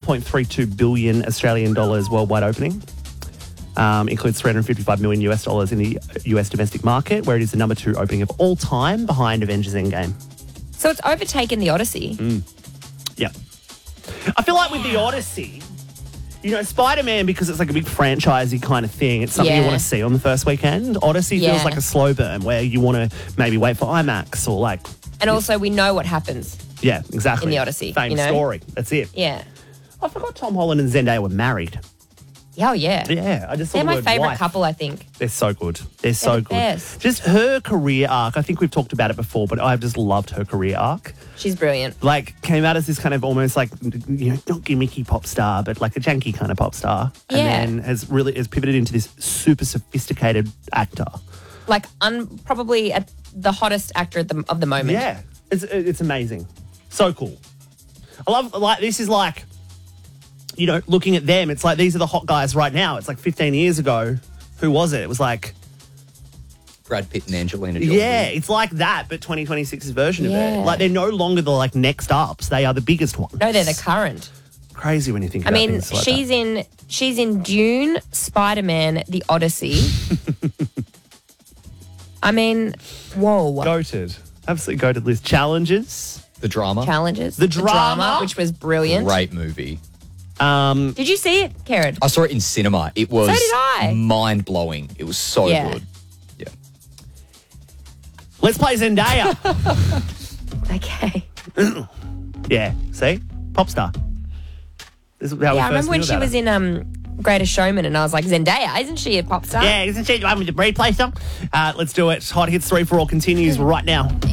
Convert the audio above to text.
$1.32 billion Australian dollars worldwide opening. Includes $355 million US dollars in the US domestic market, where it is the number 2 opening of all time behind Avengers Endgame. So it's overtaken the Odyssey. Yeah. I feel like with the Odyssey, you know, Spider-Man, because it's like a big franchisey kind of thing, it's something you want to see on the first weekend. Odyssey feels like a slow burn where you want to maybe wait for IMAX or like... And also we know what happens. Yeah, exactly. In the Odyssey. Famous story. That's it. Yeah. I forgot Tom Holland and Zendaya were married. Oh, yeah. Yeah, I just saw They're the my word favourite wife. couple, I think. They're so good. They're so the good. best. Just her career arc, I think we've talked about it before, but I've just loved her career arc. She's brilliant. Like, came out as this kind of almost like, you know, not gimmicky pop star, but like a janky kind of pop star. Yeah. And then has pivoted into this super sophisticated actor. Like, probably the hottest actor of the moment. Yeah. It's amazing. So cool. I love, like, this is like, you know, looking at them, it's like these are the hot guys right now. It's like 15 years ago. Who was it? It was like... Brad Pitt and Angelina Jolie. Yeah, it's like that, but 2026's version of Yeah. it. Like, they're no longer the, like, next ups. They are the biggest ones. No, they're the current. Crazy when you think about things like that. She's in Dune, Spider-Man, The Odyssey. I mean, whoa. Goated. Absolutely goated list. Challenges. The Drama. Challenges. The Drama. Which was brilliant. Great movie. Did you see it, Karen? I saw it in cinema. It was So did I. mind-blowing. It was so Yeah. good. Yeah. Let's play Zendaya. Okay. Yeah, see? Pop star. This is how we Yeah, I first remember when knew she about was it. in Greatest Showman and I was like, Zendaya, isn't she a pop star? Yeah, isn't she the one with the replay song? Let's do it. Hot Hits 3 for All continues right now.